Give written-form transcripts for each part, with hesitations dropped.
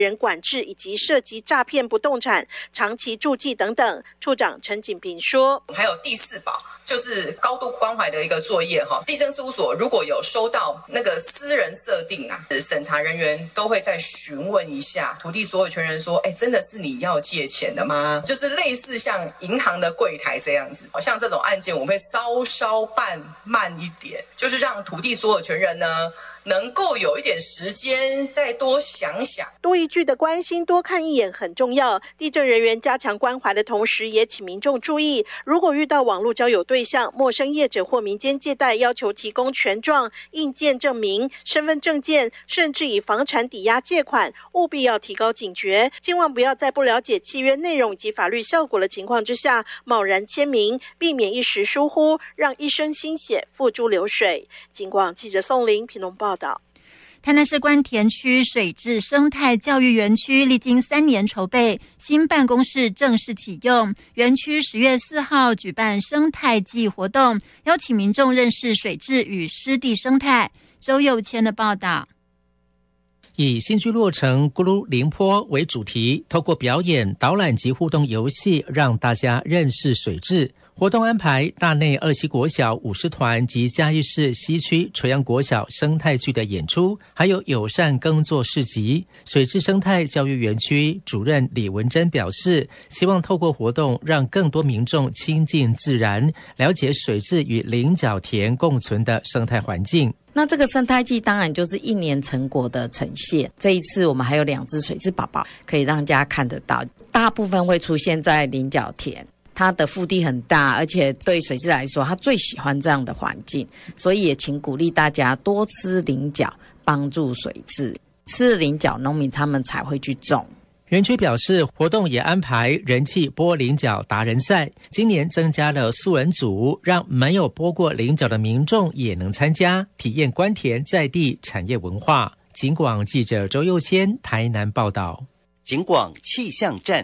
人管制以及涉及诈骗不动产、长期住记等等。处长陈锦平说， 还有第4保就是高度关怀的一个作业地政事务所如果有收到那个私人设定审查人员都会再询问一下土地所有权人说，真的是你要借钱的吗？就是类似像银行的柜台这样子，像这种案件我们会稍办慢一点，就是让土地所有权人呢能够有一点时间再多想想， 多一句的关心，多看一眼很重要。地政人员加强关怀的同时，也请民众注意，如果遇到网络交友对象、陌生业者或民间借贷要求提供权状、印鉴证明、身份证件，甚至以房产抵押借款，务必要提高警觉，千万不要在不了解契约内容以及法律效果的情况之下贸然签名，避免一时疏忽，让一生心血付诸流水。警广记者宋玲屏东报道。 台南市关田区水质生态教育园区历经3年筹备，新办公室正式启用。园区10月4号举办生态季活动，邀请民众认识水质与湿地生态。周佑谦的报道。 以新居落成咕噜凌波为主题，透过表演、导览及互动游戏，让大家认识水质。活动安排大内二溪国小舞狮团及嘉义市西区垂杨国小生态剧的演出，还有友善耕作市集。水质生态教育园区主任李文珍表示，希望透过活动让更多民众亲近自然，了解水质与菱角田共存的生态环境。 那这个生态季当然就是1年成果的呈现，这一次我们还有2只水质宝宝可以让大家看得到，大部分会出现在菱角田，它的腹地很大，而且对水质来说它最喜欢这样的环境，所以也请鼓励大家多吃菱角，帮助水质，吃了菱角农民他们才会去种。 园区表示，活动也安排人气剥菱角达人赛，今年增加了素人组，让没有剥过菱角的民众也能参加，体验关田在地产业文化。警广记者周佑谦台南报道。 警广气象站。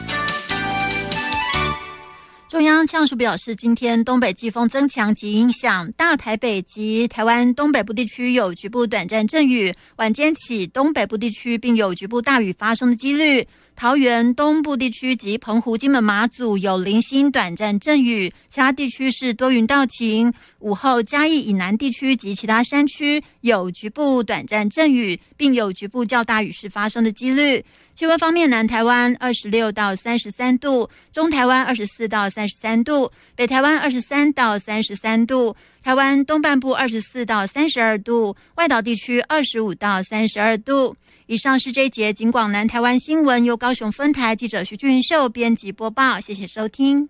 中央气象署表示，今天东北季风增强及影响大台北及台湾东北部地区有局部短暂阵雨，晚间起东北部地区并有局部大雨发生的几率。桃园东部地区及澎湖、金门、马祖有零星短暂阵雨，其他地区是多云到晴。午后嘉义以南地区及其他山区有局部短暂阵雨，并有局部较大雨势发生的几率。气温方面，南台湾26到33度，中台湾24到33度，北台湾23到33度，台湾东半部24到32度，外岛地区25到32度。以上是这一节警广南台湾新闻，由高雄分台记者徐俊秀编辑播报，谢谢收听。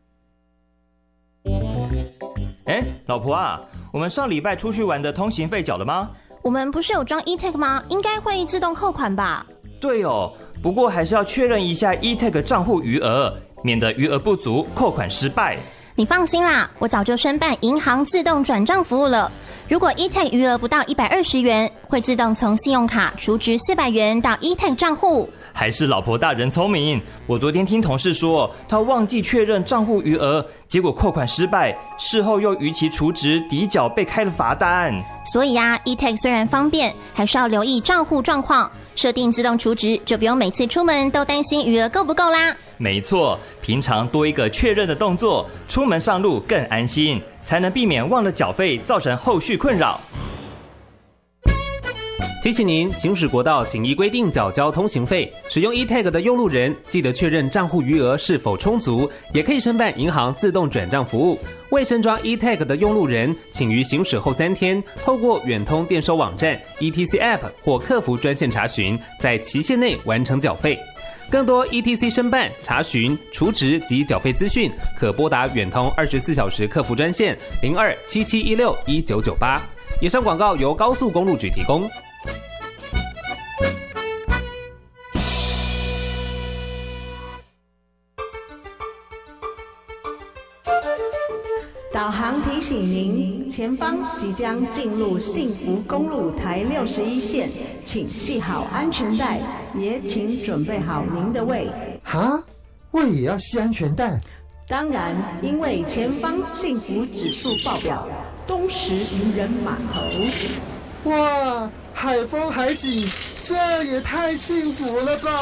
老婆啊，我们上礼拜出去玩的通行费缴了吗？ 我们不是有装 eTag 吗？应该会自动扣款吧？ 对哦，不过还是要确认一下 eTag 账户余额，免得余额不足扣款失败。 你放心啦，我早就申办银行自动转账服务了。如果 eTag 余额不到120元，会自动从信用卡储值400元到 eTag 账户。 还是老婆大人聪明，我昨天听同事说，他忘记确认账户余额，结果扣款失败，事后又逾期储值抵缴，被开了罚单。 所以eTag 虽然方便，还是要留意账户状况，设定自动储值，就不用每次出门都担心余额够不够啦。 没错，平常多一个确认的动作，出门上路更安心，才能避免忘了缴费造成后续困扰。 提醒您，行驶国道请依规定缴交通行费。使用 eTag 的用路人，记得确认账户余额是否充足，也可以申办银行自动转账服务。未申抓 eTag 的用路人，请于行驶后3天，透过远通电收网站、ETC App 或客服专线查询，在期限内完成缴费。更多 ETC 申办、查询、储值及缴费资讯，可拨打远通24小时客服专线02-7716-1998。以上广告由高速公路局提供。 导航提醒您，前方即将进入幸福公路台61线，请系好安全带，也请准备好您的胃。 哈，胃也要系安全带？ 当然，因为前方幸福指数爆表，东石渔人码头。 哇，海风海景，这也太幸福了吧！